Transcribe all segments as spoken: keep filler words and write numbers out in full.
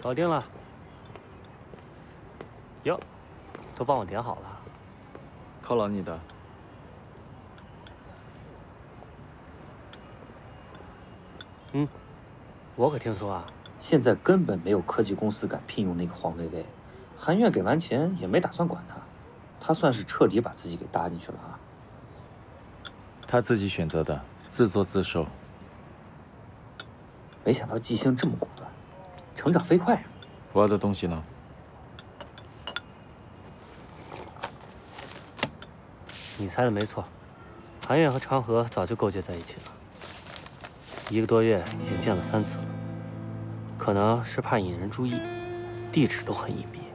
搞定了。哟，都帮我点好了。 犒劳你的。 嗯，我可听说啊， 现在根本没有科技公司敢聘用那个黄薇薇，韩院给完钱也没打算管他，他算是彻底把自己给搭进去了啊。 他自己选择的，自作自受。 没想到季星这么果断，成长飞快啊！ 我的东西呢？ 你猜的没错，韩院和长河早就勾结在一起了，一个多月已经见了三次了，可能是怕引人注意，地址都很隐秘。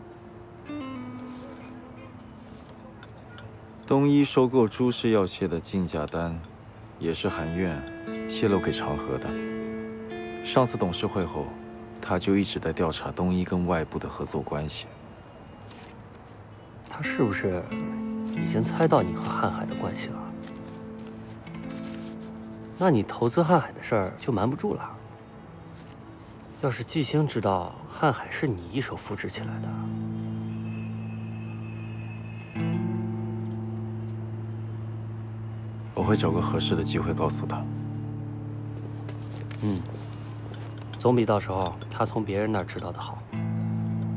东一收购朱氏药械的竞价单，也是韩院泄露给长河的。上次董事会后，他就一直在调查东一跟外部的合作关系。 他是不是已经猜到你和瀚海的关系了？那你投资瀚海的事儿就瞒不住了。要是季星知道瀚海是你一手扶植起来的， 我会找个合适的机会告诉他。 嗯，总比到时候他从别人那儿知道的好。